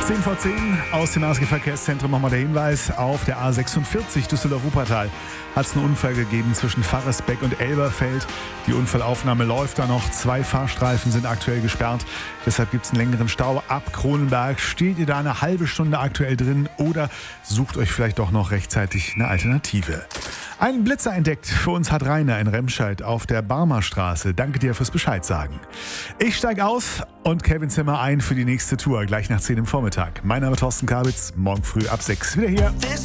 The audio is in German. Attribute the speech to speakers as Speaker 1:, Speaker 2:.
Speaker 1: 10:10 aus dem Verkehrszentrum nochmal der Hinweis. Auf der A46 Düsseldorf-Wuppertal hat es einen Unfall gegeben zwischen Pfarrersbeck und Elberfeld. Die Unfallaufnahme läuft da noch. 2 Fahrstreifen sind aktuell gesperrt. Deshalb gibt es einen längeren Stau ab Kronenberg. Steht ihr da eine halbe Stunde aktuell drin oder sucht euch vielleicht doch noch rechtzeitig eine Alternative? Einen Blitzer entdeckt. Für uns hat Rainer in Remscheid auf der Barmerstraße. Danke dir fürs Bescheid sagen. Ich steige aus und Kevin Zimmer ein für die nächste Tour. Gleich nach 10 im Vormittag. Mein Name ist Thorsten Kabitz. Morgen früh ab 6 wieder hier.